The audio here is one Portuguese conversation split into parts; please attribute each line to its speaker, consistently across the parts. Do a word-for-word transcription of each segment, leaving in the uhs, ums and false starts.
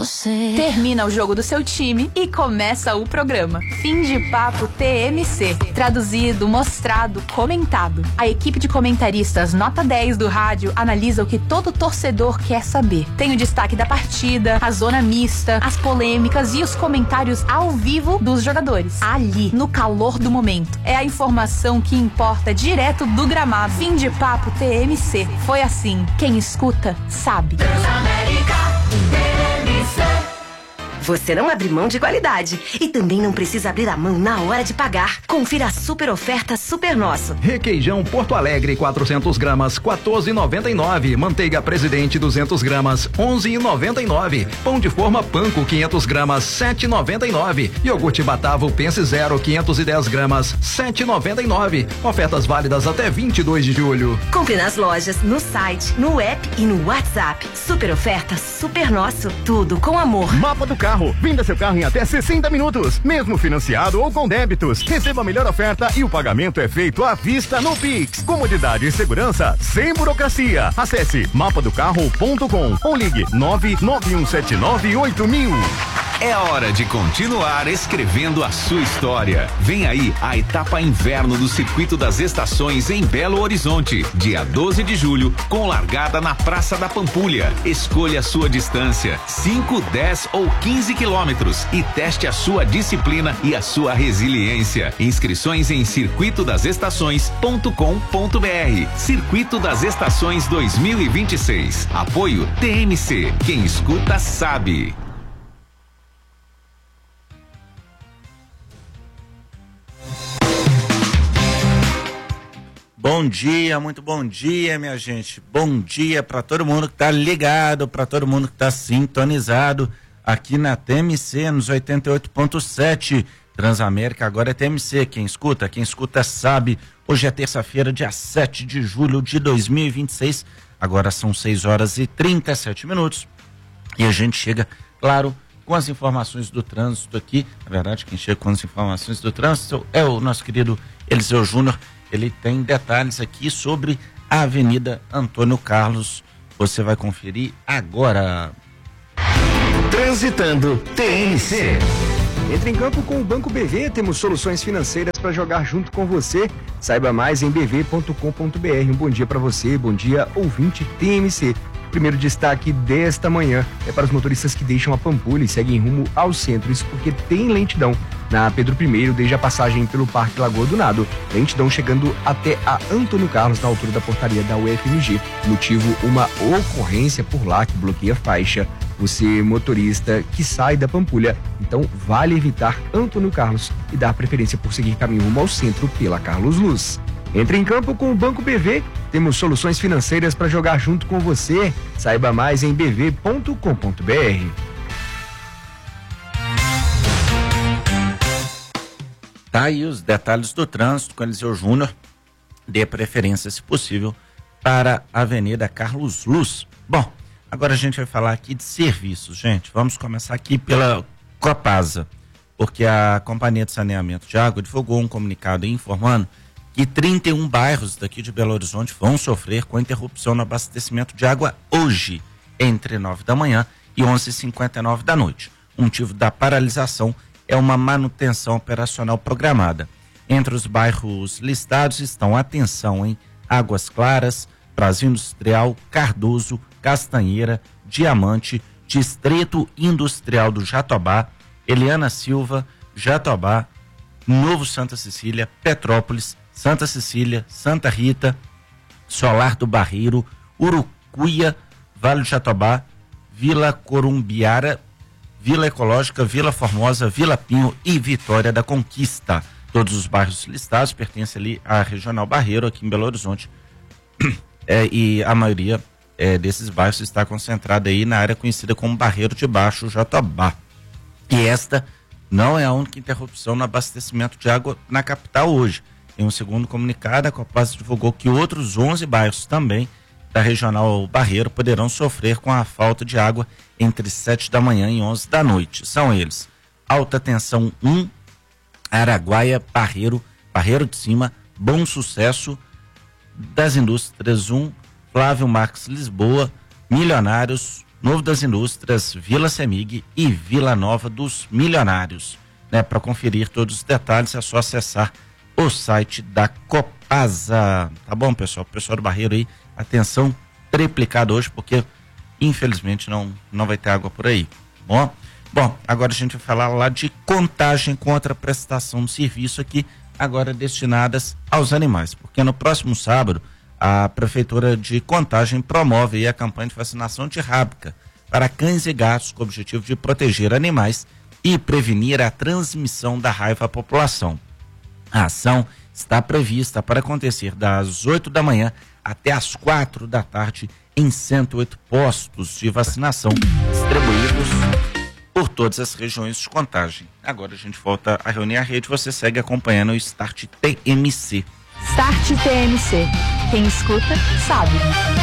Speaker 1: você.
Speaker 2: Termina o jogo do seu time e começa o programa. Fim de Papo T M C. Traduzido, mostrado, comentado. A equipe de comentaristas nota dez do rádio analisa o que todo torcedor quer saber. Tem o destaque da partida, a zona mista, as polêmicas e os comentários ao vivo dos jogadores. Ali, no calor do momento. É a informação que importa direto do gramado. Fim de Papo T M C. Foi assim. Quem escuta, sabe.
Speaker 3: Transamérica T M C. Você não abre mão de qualidade e também não precisa abrir a mão na hora de pagar. Confira a super oferta Super Nosso.
Speaker 4: Requeijão Porto Alegre quatrocentos gramas, quatorze e noventa e nove. Manteiga Presidente duzentos gramas, onze e noventa e nove. Pão de forma Panko quinhentos gramas, sete e noventa e nove. Iogurte Batavo Pense Zero quinhentos e dez gramas, sete e noventa e nove. Ofertas válidas até vinte e dois de julho.
Speaker 3: Compre nas lojas, no site, no app e no WhatsApp. Super oferta Super Nosso. Tudo com amor.
Speaker 5: Mapa do Carro. Venda seu carro em até sessenta minutos, mesmo financiado ou com débitos. Receba a melhor oferta e o pagamento é feito à vista no Pix. Comodidade e segurança sem burocracia. Acesse mapa do carro ponto com ou ligue nove nove um sete nove oito mil.
Speaker 6: É hora de continuar escrevendo a sua história. Vem aí a etapa inverno do Circuito das Estações em Belo Horizonte, dia doze de julho, com largada na Praça da Pampulha. Escolha a sua distância, cinco, dez ou quinze quilômetros, e teste a sua disciplina e a sua resiliência. Inscrições em circuito das estações ponto com ponto br. Circuito das Estações dois mil e vinte e seis. Apoio T M C. Quem escuta sabe.
Speaker 7: Bom dia, muito bom dia, minha gente. Bom dia para todo mundo que tá ligado, para todo mundo que tá sintonizado aqui na T M C nos oitenta e oito ponto sete. Transamérica agora é T M C. Quem escuta, quem escuta sabe. Hoje é terça-feira, dia sete de julho de dois mil e vinte e seis. Agora são seis horas e trinta e sete minutos. E a gente chega, claro, com as informações do trânsito aqui. Na verdade, quem chega com as informações do trânsito é o nosso querido Eliseu Júnior. Ele tem detalhes aqui sobre a Avenida Antônio Carlos. Você vai conferir agora.
Speaker 8: Transitando T M C. Entre em campo com o Banco B V, temos soluções financeiras para jogar junto com você. Saiba mais em b v ponto com ponto b r. Um bom dia para você, bom dia ouvinte T M C. Primeiro destaque desta manhã é para os motoristas que deixam a Pampulha e seguem rumo ao centro, isso porque tem lentidão na Pedro I, desde a passagem pelo Parque Lagoa do Nado. Lentidão chegando até a Antônio Carlos, na altura da portaria da U F M G. Motivo, uma ocorrência por lá que bloqueia a faixa. Você, motorista que sai da Pampulha, então vale evitar Antônio Carlos e dar preferência por seguir caminho rumo ao centro pela Carlos Luz. Entre em campo com o Banco B V, temos soluções financeiras para jogar junto com você. Saiba mais em b v ponto com ponto b r.
Speaker 7: Tá aí os detalhes do trânsito com Eliseu Júnior. Dê preferência, se possível, para a Avenida Carlos Luz. Bom, agora a gente vai falar aqui de serviços, gente. Vamos começar aqui pela Copasa, porque a Companhia de Saneamento de Água divulgou um comunicado informando que trinta e um bairros daqui de Belo Horizonte vão sofrer com interrupção no abastecimento de água hoje, entre nove da manhã e onze e cinquenta e nove da noite. O motivo da paralisação é uma manutenção operacional programada. Entre os bairros listados estão, atenção, em Águas Claras, Brasil Industrial, Cardoso, Castanheira, Diamante, Distrito Industrial do Jatobá, Eliana Silva, Jatobá, Novo Santa Cecília, Petrópolis, Santa Cecília, Santa Rita, Solar do Barreiro, Urucuia, Vale do Jatobá, Vila Corumbiara, Vila Ecológica, Vila Formosa, Vila Pinho e Vitória da Conquista. Todos os bairros listados pertencem ali à Regional Barreiro, aqui em Belo Horizonte. É, e a maioria é, desses bairros está concentrada aí na área conhecida como Barreiro de Baixo, Jatobá. E esta não é a única interrupção no abastecimento de água na capital hoje. Em um segundo comunicado, a Copasa divulgou que outros onze bairros também da Regional Barreiro poderão sofrer com a falta de água entre sete da manhã e onze da noite. São eles: Alta Tensão um, Araguaia, Barreiro, Barreiro de Cima, Bom Sucesso, das Indústrias um, Flávio Marques Lisboa, Milionários, Novo das Indústrias, Vila Semig e Vila Nova dos Milionários. Né? Para conferir todos os detalhes é só acessar o site da Copasa. Tá bom, pessoal? O pessoal do Barreiro aí, atenção triplicada hoje, porque infelizmente não, não vai ter água por aí. Bom, bom, agora a gente vai falar lá de Contagem contra a prestação de serviço aqui, agora destinadas aos animais, porque no próximo sábado a Prefeitura de Contagem promove aí a campanha de vacinação de rábica para cães e gatos com o objetivo de proteger animais e prevenir a transmissão da raiva à população. A ação está prevista para acontecer das oito da manhã até as quatro da tarde em cento e oito postos de vacinação distribuídos por todas as regiões de Contagem. Agora a gente volta a reunir a rede, você segue acompanhando o Start T M C.
Speaker 2: Start T M C. Quem escuta, sabe.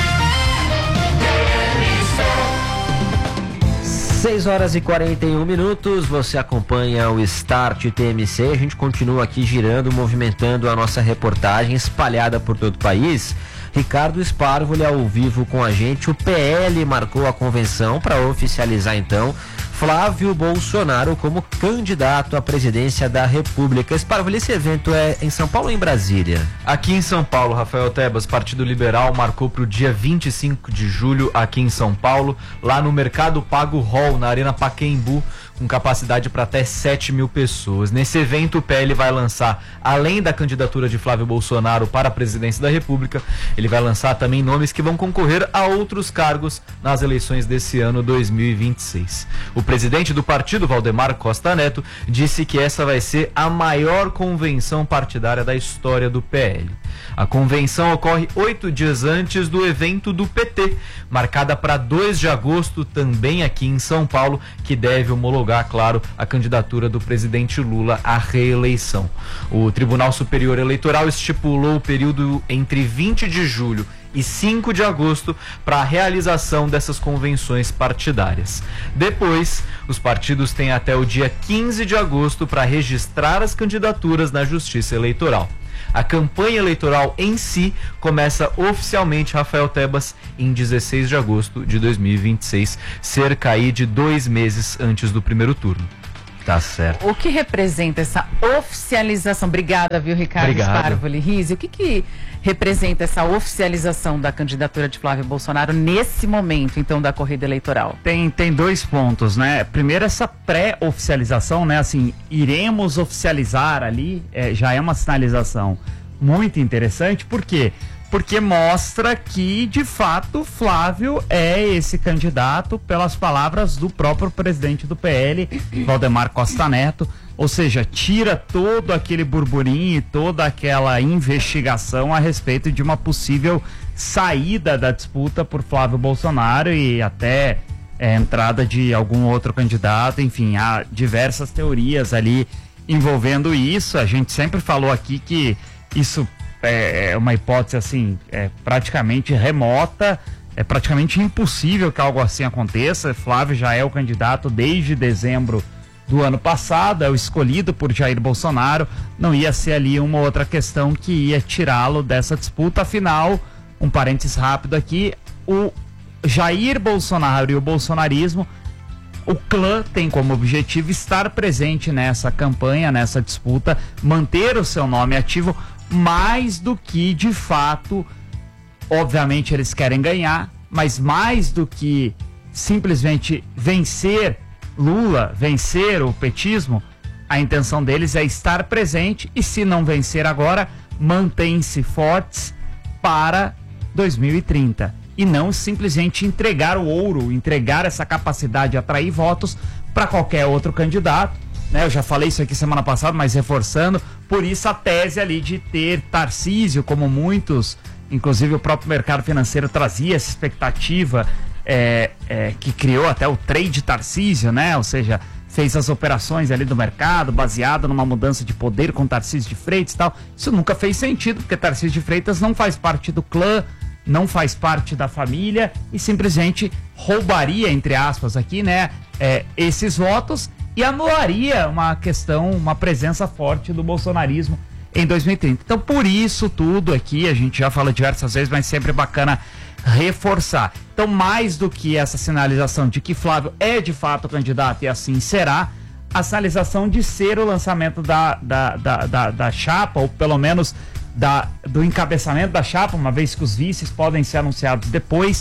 Speaker 1: seis horas e quarenta e um minutos, você acompanha o Start T M C, a gente continua aqui girando, movimentando a nossa reportagem espalhada por todo o país. Ricardo Sparvoli ao vivo com a gente. O P L marcou a convenção para oficializar então Flávio Bolsonaro como candidato à presidência da República. Sparvoli, esse evento é em São Paulo ou em Brasília?
Speaker 9: Aqui em São Paulo, Rafael Tebas, Partido Liberal marcou para o dia vinte e cinco de julho aqui em São Paulo, lá no Mercado Pago Hall, na Arena Pacaembu, com capacidade para até sete mil pessoas. Nesse evento, o P L vai lançar, além da candidatura de Flávio Bolsonaro para a presidência da República, ele vai lançar também nomes que vão concorrer a outros cargos nas eleições desse ano dois mil e vinte e seis. O presidente do partido, Valdemar Costa Neto, disse que essa vai ser a maior convenção partidária da história do P L. A convenção ocorre oito dias antes do evento do P T, marcada para dois de agosto, também aqui em São Paulo, que deve homologar, claro, a candidatura do presidente Lula à reeleição. O Tribunal Superior Eleitoral estipulou o período entre vinte de julho e cinco de agosto para a realização dessas convenções partidárias. Depois, os partidos têm até o dia quinze de agosto para registrar as candidaturas na Justiça Eleitoral. A campanha eleitoral em si começa oficialmente, Rafael Tebas, em dezesseis de agosto de dois mil e vinte e seis, cerca aí de dois meses antes do primeiro turno. Tá certo.
Speaker 10: O que representa essa oficialização? Obrigada, viu, Ricardo Sparvoli. Rizzi, o que que representa essa oficialização da candidatura de Flávio Bolsonaro nesse momento, então, da corrida eleitoral?
Speaker 11: Tem, tem dois pontos, né? Primeiro, essa pré-oficialização, né? Assim, iremos oficializar ali, é, já é uma sinalização muito interessante. Por quê? Porque mostra que, de fato, Flávio é esse candidato pelas palavras do próprio presidente do P L, Valdemar Costa Neto. Ou seja, tira todo aquele burburinho e toda aquela investigação a respeito de uma possível saída da disputa por Flávio Bolsonaro e até é, entrada de algum outro candidato. Enfim, há diversas teorias ali envolvendo isso. A gente sempre falou aqui que isso é uma hipótese assim, é praticamente remota, é praticamente impossível que algo assim aconteça. Flávio já é o candidato desde dezembro do ano passado, é o escolhido por Jair Bolsonaro, não ia ser ali uma outra questão que ia tirá-lo dessa disputa. Afinal, um parênteses rápido aqui, o Jair Bolsonaro e o bolsonarismo, o clã tem como objetivo estar presente nessa campanha, nessa disputa, manter o seu nome ativo, mais do que, de fato, obviamente eles querem ganhar, mas mais do que simplesmente vencer Lula, vencer o petismo, a intenção deles é estar presente e, se não vencer agora, mantém-se fortes para dois mil e trinta. E não simplesmente entregar o ouro, entregar essa capacidade de atrair votos para qualquer outro candidato. Né, eu já falei isso aqui semana passada, mas reforçando, por isso a tese ali de ter Tarcísio, como muitos, inclusive o próprio mercado financeiro trazia essa expectativa, é, é, que criou até o trade Tarcísio, né? Ou seja, fez as operações ali do mercado baseado numa mudança de poder com Tarcísio de Freitas e tal. Isso nunca fez sentido, porque Tarcísio de Freitas não faz parte do clã, não faz parte da família e simplesmente roubaria, entre aspas aqui, né, é, esses votos e anularia uma questão, uma presença forte do bolsonarismo em dois mil e trinta. Então, por isso tudo aqui, a gente já fala diversas vezes, mas sempre é bacana reforçar. Então, mais do que essa sinalização de que Flávio é de fato candidato e assim será, a sinalização de ser o lançamento da, da, da, da, da chapa, ou pelo menos da, do encabeçamento da chapa, uma vez que os vices podem ser anunciados depois,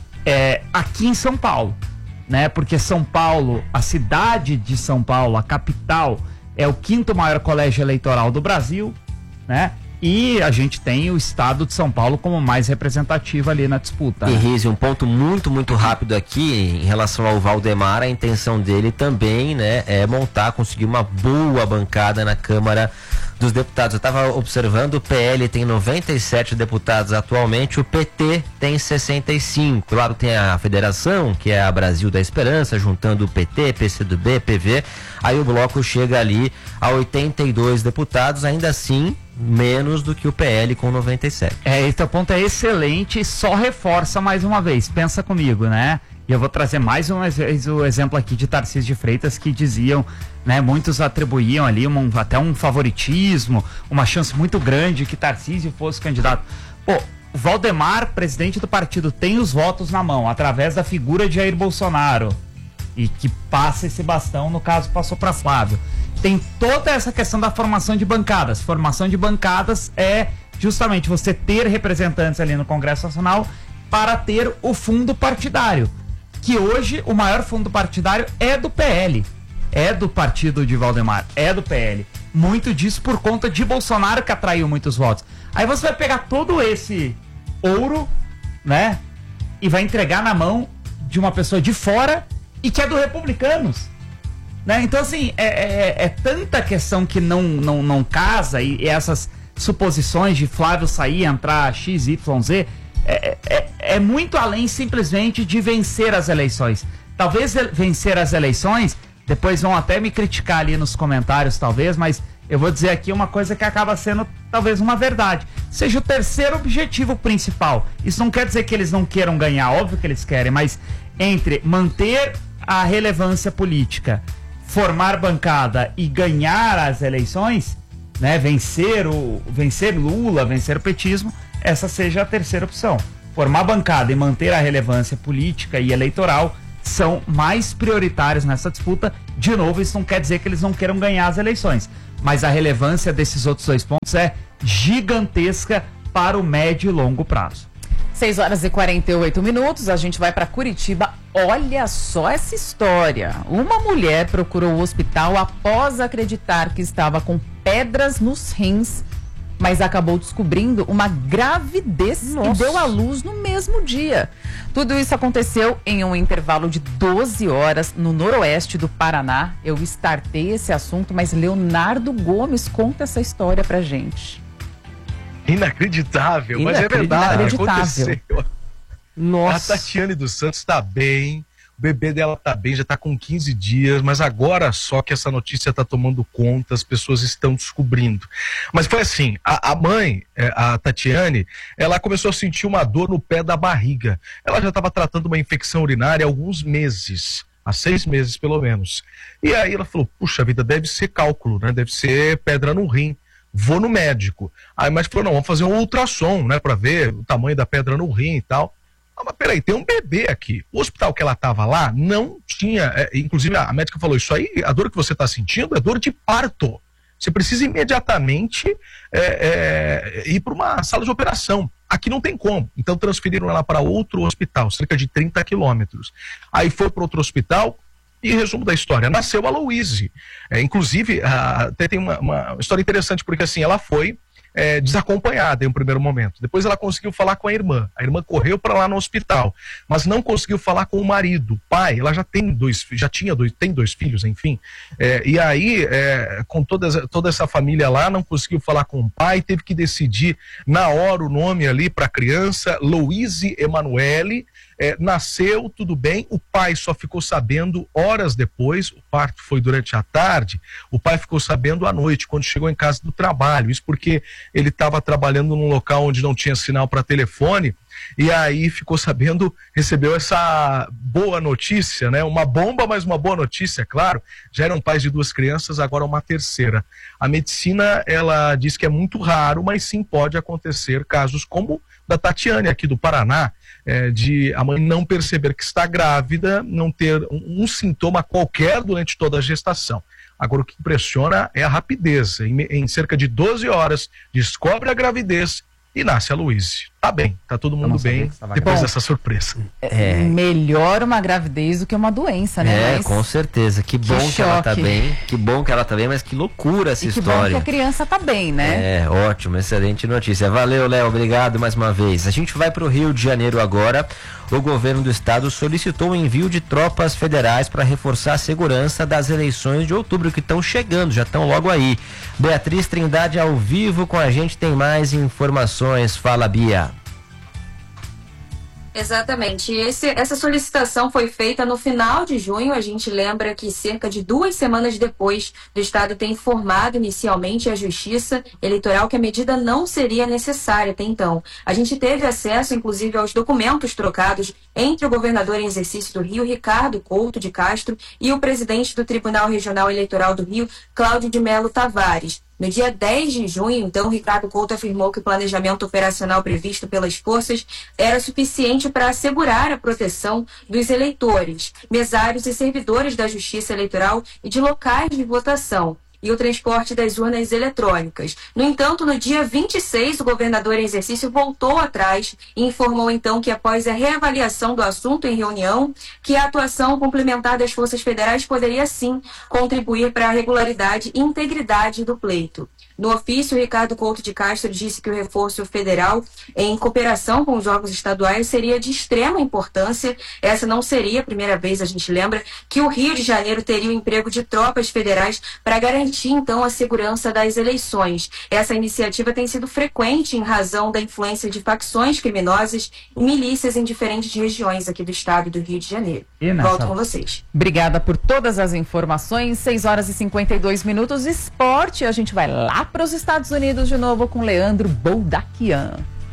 Speaker 11: é, aqui em São Paulo, né? Porque São Paulo, a cidade de São Paulo, a capital, é o quinto maior colégio eleitoral do Brasil, né? E a gente tem o estado de São Paulo como mais representativo ali na disputa.
Speaker 1: E
Speaker 11: né?
Speaker 1: Rizzi, um ponto muito, muito rápido aqui em relação ao Valdemar, a intenção dele também, né, é montar, conseguir uma boa bancada na Câmara dos Deputados. Eu estava observando, o P L tem noventa e sete deputados atualmente, o P T tem sessenta e cinco. Claro, tem a federação, que é a Brasil da Esperança, juntando o P T, P C do B, P V. Aí o bloco chega ali a oitenta e dois deputados, ainda assim menos do que o P L com noventa e sete.
Speaker 11: É, esse ponto é excelente, só reforça mais uma vez, pensa comigo, né? E eu vou trazer mais uma vez o exemplo aqui de Tarcísio de Freitas, que diziam, né, muitos atribuíam ali um, até um favoritismo, uma chance muito grande que Tarcísio fosse candidato. Pô, o Valdemar, presidente do partido, tem os votos na mão, através da figura de Jair Bolsonaro, e que passa esse bastão, no caso passou para Flávio. Tem toda essa questão da formação de bancadas. Formação de bancadas é justamente você ter representantes ali no Congresso Nacional para ter o fundo partidário, que hoje o maior fundo partidário é do P L, é do partido de Valdemar, é do P L. Muito disso por conta de Bolsonaro, que atraiu muitos votos. Aí você vai pegar todo esse ouro, né, e vai entregar na mão de uma pessoa de fora e que é do Republicanos. Né? Então, assim, é, é, é tanta questão que não, não, não casa, e, e essas suposições de Flávio sair, entrar X, Y, Z, é, é, é muito além simplesmente de vencer as eleições. Talvez vencer as eleições, depois vão até me criticar ali nos comentários, talvez, mas eu vou dizer aqui uma coisa que acaba sendo talvez uma verdade. Seja o terceiro objetivo principal. Isso não quer dizer que eles não queiram ganhar, óbvio que eles querem, mas entre manter a relevância política, formar bancada e ganhar as eleições, né, vencer o vencer Lula, vencer o petismo, essa seja a terceira opção. Formar bancada e manter a relevância política e eleitoral são mais prioritários nessa disputa. De novo, isso não quer dizer que eles não queiram ganhar as eleições, mas a relevância desses outros dois pontos é gigantesca para o médio e longo prazo.
Speaker 10: seis horas e quarenta e oito minutos, a gente vai para Curitiba. Olha só essa história. Uma mulher procurou o hospital após acreditar que estava com pedras nos rins, mas acabou descobrindo uma gravidez. Nossa. E deu à luz no mesmo dia. Tudo isso aconteceu em um intervalo de doze horas no noroeste do Paraná. Eu startei esse assunto, mas Leonardo Gomes conta essa história pra gente.
Speaker 12: Inacreditável, mas é verdade, aconteceu. Nossa. A Tatiane dos Santos tá bem, o bebê dela tá bem, já tá com quinze dias, mas agora só que essa notícia tá tomando conta, as pessoas estão descobrindo. Mas foi assim, a, a mãe, a Tatiane, ela começou a sentir uma dor no pé da barriga. Ela já estava tratando uma infecção urinária há alguns meses, há seis meses pelo menos. E aí ela falou, puxa vida, deve ser cálculo, né? Deve ser pedra no rim. Vou no médico. Aí o médico falou, não, vamos fazer um ultrassom, né, pra ver o tamanho da pedra no rim e tal. Ah, mas peraí, tem um bebê aqui. O hospital que ela tava lá não tinha, é, inclusive a médica falou, isso aí, a dor que você tá sentindo é dor de parto. Você precisa imediatamente é, é, ir para uma sala de operação. Aqui não tem como. Então transferiram ela para outro hospital, cerca de trinta quilômetros. Aí foi para outro hospital. E resumo da história, nasceu a Louise. É, inclusive, a, até tem uma, uma história interessante, porque assim, ela foi é, desacompanhada em um primeiro momento. Depois ela conseguiu falar com a irmã. A irmã correu para lá no hospital, mas não conseguiu falar com o marido. O pai, ela já tem dois, já tinha dois, tem dois filhos, enfim. É, e aí, é, com toda, toda essa família lá, não conseguiu falar com o pai, teve que decidir na hora o nome ali para a criança, Louise Emanuele. É, nasceu, tudo bem, o pai só ficou sabendo horas depois, o parto foi durante a tarde, o pai ficou sabendo à noite, quando chegou em casa do trabalho, isso porque ele estava trabalhando num local onde não tinha sinal para telefone, e aí ficou sabendo, recebeu essa boa notícia, né? Uma bomba, mas uma boa notícia, claro. Já eram pais de duas crianças, agora uma terceira. A medicina, ela diz que é muito raro, mas sim pode acontecer casos como da Tatiane aqui do Paraná. é, de a mãe não perceber que está grávida, não ter um, um sintoma qualquer durante toda a gestação. Agora, o que impressiona é a rapidez. Em, em cerca de doze horas, descobre a gravidez e nasce a Luíse. Tá bem, tá todo mundo bem depois
Speaker 10: bom,
Speaker 12: dessa surpresa.
Speaker 10: É. Melhor uma gravidez do que uma doença, né?
Speaker 1: É,
Speaker 10: mas...
Speaker 1: com certeza. Que bom que, que ela tá bem. Que bom que ela tá bem, mas que loucura essa
Speaker 10: e que
Speaker 1: história.
Speaker 10: Que bom que a criança tá bem, né?
Speaker 1: É, ótimo, excelente notícia. Valeu, Léo, obrigado mais uma vez. A gente vai pro Rio de Janeiro agora. O governo do estado solicitou o envio de tropas federais para reforçar a segurança das eleições de outubro que estão chegando, já estão logo aí. Beatriz Trindade ao vivo com a gente, tem mais informações. Fala, Bia.
Speaker 13: Exatamente. Esse, essa solicitação foi feita no final de junho. A gente lembra que cerca de duas semanas depois do Estado ter informado inicialmente a Justiça Eleitoral que a medida não seria necessária até então. A gente teve acesso, inclusive, aos documentos trocados entre o governador em exercício do Rio, Ricardo Couto de Castro, e o presidente do Tribunal Regional Eleitoral do Rio, Cláudio de Melo Tavares. No dia dez de junho, então, Ricardo Couto afirmou que o planejamento operacional previsto pelas forças era suficiente para assegurar a proteção dos eleitores, mesários e servidores da Justiça Eleitoral e de locais de votação, e o transporte das urnas eletrônicas. No entanto, no dia vinte e seis, o governador em exercício voltou atrás e informou então que, após a reavaliação do assunto em reunião, que a atuação complementar das forças federais poderia sim contribuir para a regularidade e integridade do pleito. No ofício, Ricardo Couto de Castro disse que o reforço federal, em cooperação com os órgãos estaduais, seria de extrema importância. Essa não seria a primeira vez, a gente lembra, que o Rio de Janeiro teria o emprego de tropas federais para garantir, então, a segurança das eleições. Essa iniciativa tem sido frequente em razão da influência de facções criminosas e milícias em diferentes regiões aqui do estado do Rio de Janeiro. Volto com vocês.
Speaker 10: Obrigada por todas as informações. seis horas e cinquenta e dois minutos. Esporte, a gente vai lá para os Estados Unidos de novo com Leandro Boldaquian.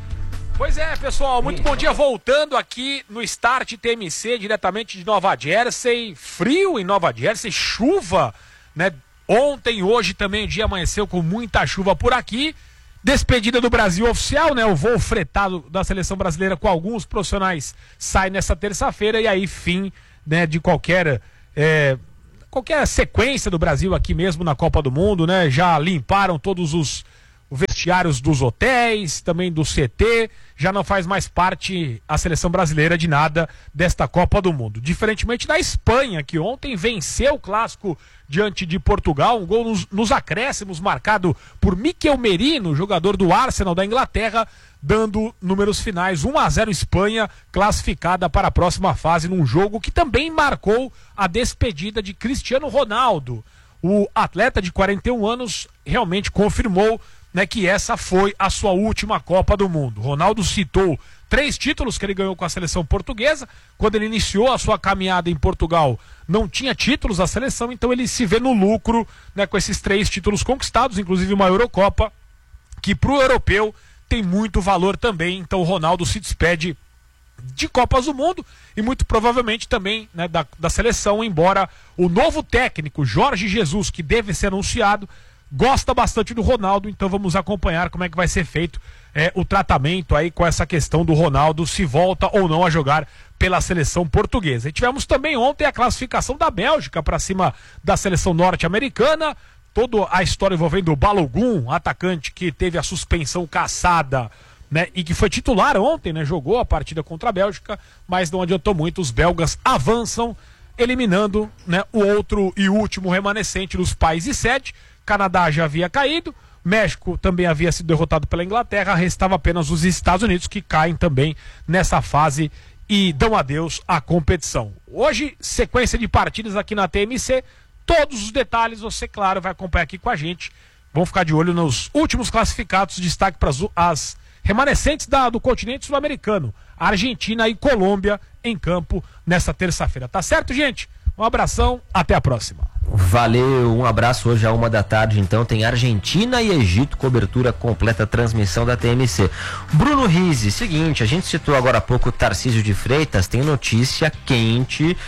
Speaker 14: Pois é, pessoal, muito bom dia, voltando aqui no Start T M C, diretamente de Nova Jersey. Frio em Nova Jersey, chuva, né? Ontem, hoje também o dia amanheceu com muita chuva por aqui. Despedida do Brasil oficial, né? O voo fretado da seleção brasileira com alguns profissionais sai nessa terça-feira, e aí fim, né, de qualquer é, qualquer sequência do Brasil aqui mesmo na Copa do Mundo, né? Já limparam todos os vestiários dos hotéis, também do C T, já não faz mais parte a seleção brasileira de nada desta Copa do Mundo. Diferentemente da Espanha, que ontem venceu o clássico diante de Portugal, um gol nos, nos acréscimos marcado por Mikel Merino, jogador do Arsenal da Inglaterra, dando números finais. um a zero Espanha, classificada para a próxima fase num jogo que também marcou a despedida de Cristiano Ronaldo. O atleta de quarenta e um anos realmente confirmou, né, que essa foi a sua última Copa do Mundo. Ronaldo citou três títulos que ele ganhou com a seleção portuguesa. Quando ele iniciou a sua caminhada em Portugal, não tinha títulos a seleção, então ele se vê no lucro, né, com esses três títulos conquistados, inclusive uma Eurocopa, que para o europeu tem muito valor também. Então o Ronaldo se despede de Copas do Mundo e muito provavelmente também, né, da, da seleção, embora o novo técnico, Jorge Jesus, que deve ser anunciado, gosta bastante do Ronaldo. Então vamos acompanhar como é que vai ser feito é, o tratamento aí com essa questão do Ronaldo, se volta ou não a jogar pela seleção portuguesa. E tivemos também ontem a classificação da Bélgica para cima da seleção norte-americana, toda a história envolvendo o Balogun, atacante que teve a suspensão cassada, né, e que foi titular ontem, né, jogou a partida contra a Bélgica, mas não adiantou muito. Os belgas avançam, eliminando, né, o outro e último remanescente dos pais e sede. Canadá já havia caído, México também havia sido derrotado pela Inglaterra, restava apenas os Estados Unidos, que caem também nessa fase e dão adeus à competição. Hoje, sequência de partidas aqui na T M C, todos os detalhes você, claro, vai acompanhar aqui com a gente. Vamos ficar de olho nos últimos classificados, destaque para as remanescentes da, do continente sul-americano, Argentina e Colômbia em campo nesta terça-feira. Tá certo, gente? Um abração, até a próxima.
Speaker 1: Valeu, um abraço. Hoje à uma da tarde, então, tem Argentina e Egito, cobertura completa, transmissão da T M C. Bruno Rizzi, seguinte, a gente citou agora há pouco o Tarcísio de Freitas, tem notícia quente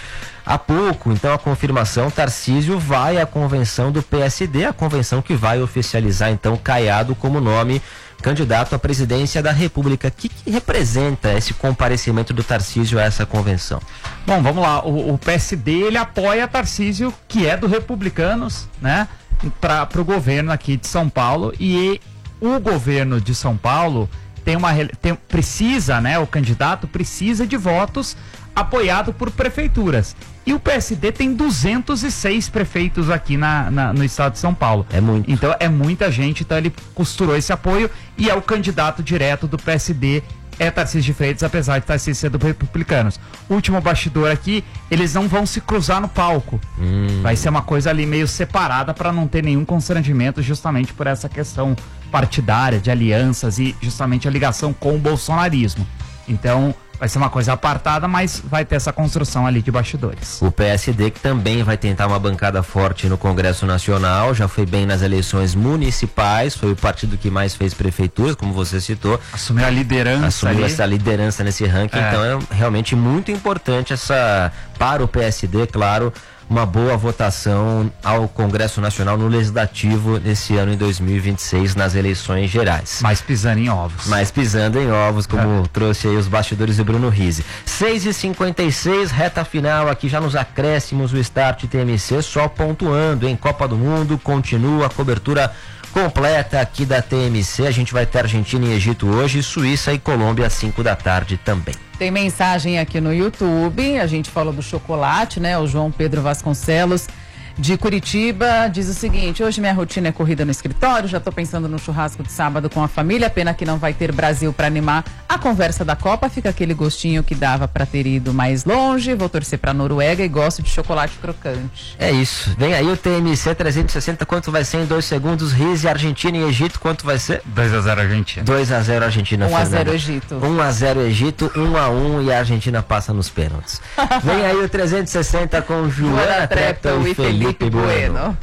Speaker 1: há pouco. Então a confirmação, Tarcísio vai à convenção do P S D, a convenção que vai oficializar então Caiado como nome candidato à presidência da República. O que, que representa esse comparecimento do Tarcísio a essa convenção?
Speaker 11: Bom, vamos lá. O, o P S D, ele apoia Tarcísio, que é do Republicanos, né? Para o governo aqui de São Paulo. E o governo de São Paulo tem uma, tem, precisa, né? O candidato precisa de votos apoiado por prefeituras. E o P S D tem duzentos e seis prefeitos aqui na, na, no estado de São Paulo.
Speaker 1: É muito.
Speaker 11: Então é muita gente, então ele costurou esse apoio e é o candidato direto do P S D, é Tarcísio de Freitas, apesar de Tarcísio ser do Republicanos. Último bastidor aqui, eles não vão se cruzar no palco. Hum. Vai ser uma coisa ali meio separada para não ter nenhum constrangimento, justamente por essa questão partidária, de alianças e justamente a ligação com o bolsonarismo. Então vai ser uma coisa apartada, mas vai ter essa construção ali de bastidores.
Speaker 1: O P S D que também vai tentar uma bancada forte no Congresso Nacional, já foi bem nas eleições municipais, foi o partido que mais fez prefeituras, como você citou.
Speaker 11: Assumiu a liderança.
Speaker 1: Assumiu
Speaker 11: ali.
Speaker 1: essa liderança nesse ranking, é. Então é realmente muito importante essa, para o P S D, claro, uma boa votação ao Congresso Nacional no Legislativo nesse ano em dois mil e vinte e seis nas eleições gerais.
Speaker 11: Mais pisando em ovos.
Speaker 1: Mais pisando em ovos, como é. trouxe aí os bastidores do Bruno Rizzi. seis e cinquenta e seis, reta final aqui já nos acréscimos, o Start T M C só pontuando em Copa do Mundo, continua a cobertura completa aqui da T M C. A gente vai ter Argentina e Egito hoje, Suíça e Colômbia às cinco da tarde também.
Speaker 10: Tem mensagem aqui no YouTube, a gente falou do chocolate, né? O João Pedro Vasconcelos de Curitiba diz o seguinte: hoje minha rotina é corrida no escritório, já tô pensando no churrasco de sábado com a família, pena que não vai ter Brasil para animar a conversa da Copa, fica aquele gostinho que dava para ter ido mais longe, vou torcer pra Noruega e gosto de chocolate crocante.
Speaker 1: É isso, vem aí o T M C trezentos e sessenta, quanto vai ser em dois segundos, Rizzi, Argentina e Egito, quanto vai ser?
Speaker 11: dois a zero Argentina.
Speaker 1: dois a zero Argentina,
Speaker 10: um a zero Egito.
Speaker 1: um a zero Egito, um a um e a Argentina passa nos pênaltis. Vem aí o trezentos e sessenta com Joana Treptow e Felipe Felipe Bueno.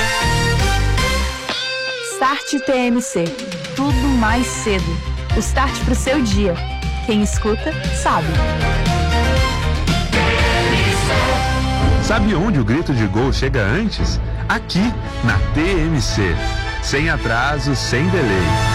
Speaker 2: Start T M C. Tudo mais cedo. O start pro seu dia. Quem escuta, sabe.
Speaker 15: Sabe onde o grito de gol chega antes? Aqui, na T M C. Sem atraso, sem delay.